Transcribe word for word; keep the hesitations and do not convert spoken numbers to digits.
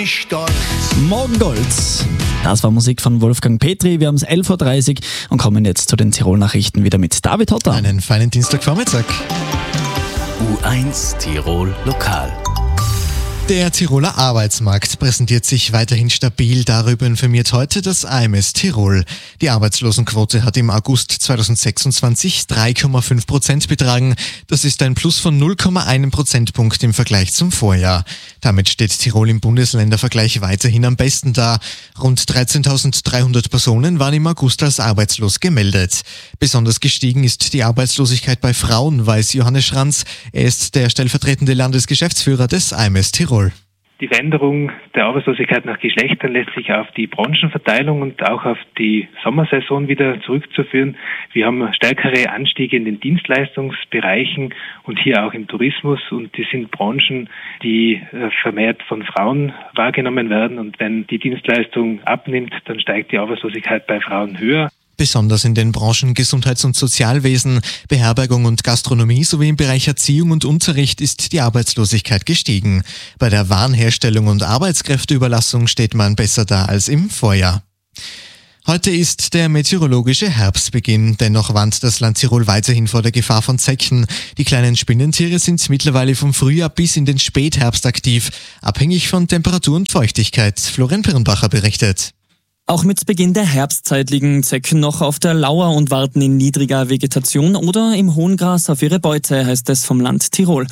Stolz. Morgengold. Das war Musik von Wolfgang Petri. Wir haben es elf Uhr dreißig und kommen jetzt zu den Tirol-Nachrichten wieder mit David Hotter. Einen feinen Dienstagvormittag. U eins Tirol Lokal. Der Tiroler Arbeitsmarkt präsentiert sich weiterhin stabil. Darüber informiert heute das A M S Tirol. Die Arbeitslosenquote hat im August zweitausendsechsundzwanzig drei Komma fünf Prozent betragen. Das ist ein Plus von null Komma eins Prozentpunkt im Vergleich zum Vorjahr. Damit steht Tirol im Bundesländervergleich weiterhin am besten da. Rund dreizehntausenddreihundert Personen waren im August als arbeitslos gemeldet. Besonders gestiegen ist die Arbeitslosigkeit bei Frauen, weiß Johannes Schranz. Er ist der stellvertretende Landesgeschäftsführer des A M S Tirol. Die Veränderung der Arbeitslosigkeit nach Geschlechtern lässt sich auf die Branchenverteilung und auch auf die Sommersaison wieder zurückzuführen. Wir haben stärkere Anstiege in den Dienstleistungsbereichen und hier auch im Tourismus, und die sind Branchen, die vermehrt von Frauen wahrgenommen werden, und wenn die Dienstleistung abnimmt, dann steigt die Arbeitslosigkeit bei Frauen höher. Besonders in den Branchen Gesundheits- und Sozialwesen, Beherbergung und Gastronomie sowie im Bereich Erziehung und Unterricht ist die Arbeitslosigkeit gestiegen. Bei der Warenherstellung und Arbeitskräfteüberlassung steht man besser da als im Vorjahr. Heute ist der meteorologische Herbstbeginn, dennoch warnt das Land Tirol weiterhin vor der Gefahr von Zecken. Die kleinen Spinnentiere sind mittlerweile vom Frühjahr bis in den Spätherbst aktiv, abhängig von Temperatur und Feuchtigkeit. Florian Pirnbacher berichtet. Auch mit Beginn der Herbstzeit liegen Zecken noch auf der Lauer und warten in niedriger Vegetation oder im hohen Gras auf ihre Beute, heißt es vom Land Tirol.